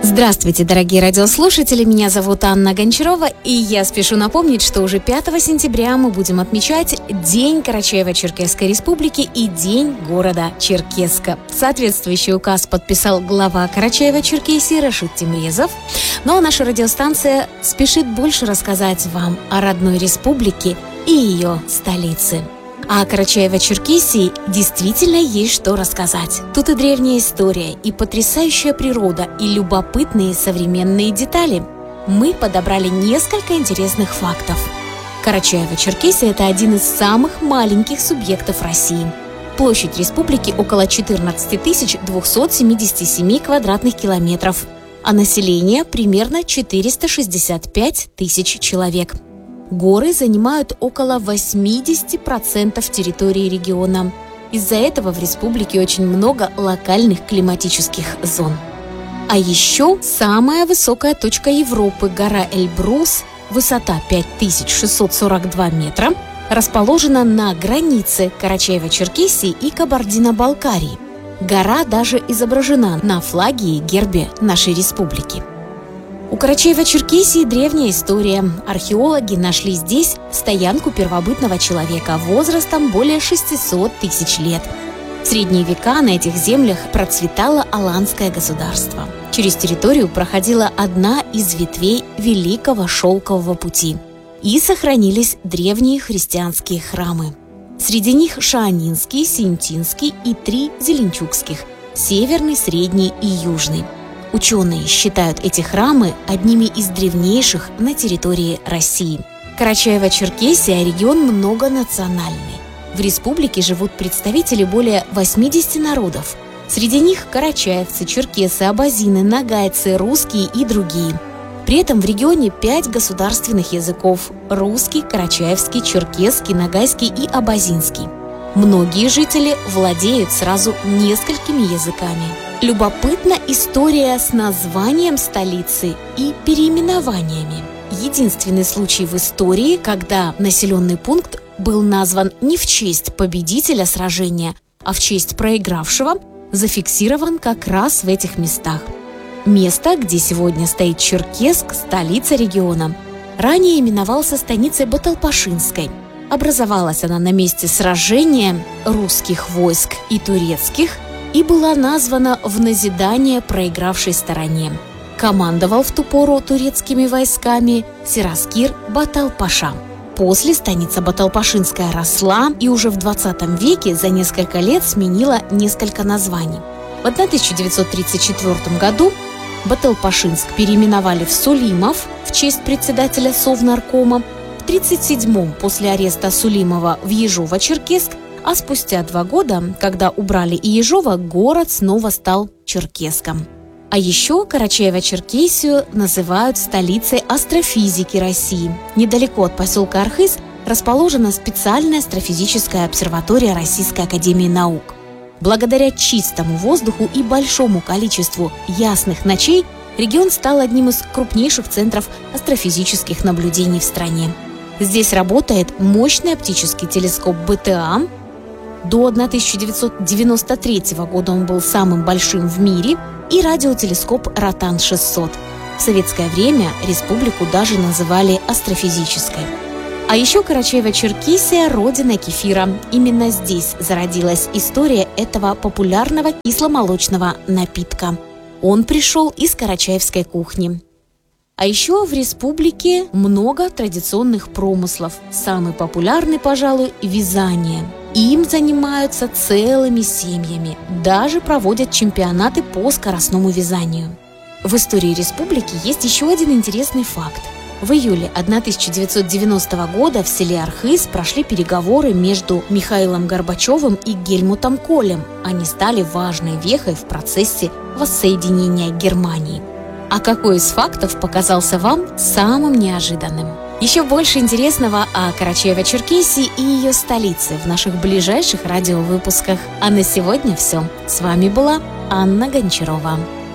Здравствуйте, дорогие радиослушатели, меня зовут Анна Гончарова, и я спешу напомнить, что уже 5 сентября мы будем отмечать День Карачаево-Черкесской Республики и День города Черкесска. Соответствующий указ подписал глава Карачаево-Черкесии Рашид Темрезов. Ну а наша радиостанция спешит больше рассказать вам о родной республике и ее столице. А о Карачаево-Черкесии действительно есть что рассказать. Тут и древняя история, и потрясающая природа, и любопытные современные детали. Мы подобрали несколько интересных фактов. Карачаево-Черкесия – это один из самых маленьких субъектов России. Площадь республики около 14 277 квадратных километров, а население примерно 465 тысяч человек. Горы занимают около 80% территории региона. Из-за этого в республике очень много локальных климатических зон. А еще самая высокая точка Европы, гора Эльбрус, высота 5642 метра, расположена на границе Карачаево-Черкесии и Кабардино-Балкарии. Гора даже изображена на флаге и гербе нашей республики. У Карачаево-Черкесии древняя история. Археологи нашли здесь стоянку первобытного человека возрастом более 600 тысяч лет. В средние века на этих землях процветало аланское государство. Через территорию проходила одна из ветвей Великого Шелкового пути. И сохранились древние христианские храмы. Среди них Шаанинский, Синтинский и 3 зеленчукских – Северный, Средний и Южный. Ученые считают эти храмы одними из древнейших на территории России. Карачаево-Черкесия – регион многонациональный. В республике живут представители более 80 народов. Среди них карачаевцы, черкесы, абазины, нагайцы, русские и другие. При этом в регионе 5 государственных языков – русский, карачаевский, черкесский, нагайский и абазинский. Многие жители владеют сразу несколькими языками. Любопытна история с названием столицы и переименованиями. Единственный случай в истории, когда населенный пункт был назван не в честь победителя сражения, а в честь проигравшего, зафиксирован как раз в этих местах. Место, где сегодня стоит Черкесск, столица региона, ранее именовался станицей Баталпашинской. Образовалась она на месте сражения русских войск и турецких и была названа в назидание проигравшей стороне. Командовал в ту пору турецкими войсками Сираскир Баталпаша. После станица Баталпашинская росла и уже в 20 веке за несколько лет сменила несколько названий. В 1934 году Баталпашинск переименовали в Сулимов в честь председателя Совнаркома, в 1937-м после ареста Сулимова в Ежово-Черкесск, а спустя 2 года, когда убрали и Ежово, город снова стал Черкеском. А еще Карачаево-Черкесию называют столицей астрофизики России. Недалеко от поселка Архыз расположена специальная астрофизическая обсерватория Российской академии наук. Благодаря чистому воздуху и большому количеству ясных ночей регион стал одним из крупнейших центров астрофизических наблюдений в стране. Здесь работает мощный оптический телескоп БТА. До 1993 года он был самым большим в мире, и радиотелескоп Ротан-600. В советское время республику даже называли астрофизической. А еще Карачаево-Черкесия – родина кефира. Именно здесь зародилась история этого популярного кисломолочного напитка. Он пришел из карачаевской кухни. А еще в республике много традиционных промыслов. Самый популярный, пожалуй, вязание. Им занимаются целыми семьями. Даже проводят чемпионаты по скоростному вязанию. В истории республики есть еще один интересный факт. В июле 1990 года в селе Архыз прошли переговоры между Михаилом Горбачевым и Гельмутом Колем. Они стали важной вехой в процессе воссоединения Германии. А какой из фактов показался вам самым неожиданным? Еще больше интересного о Карачаево-Черкесии и ее столице в наших ближайших радиовыпусках. А на сегодня все. С вами была Анна Гончарова.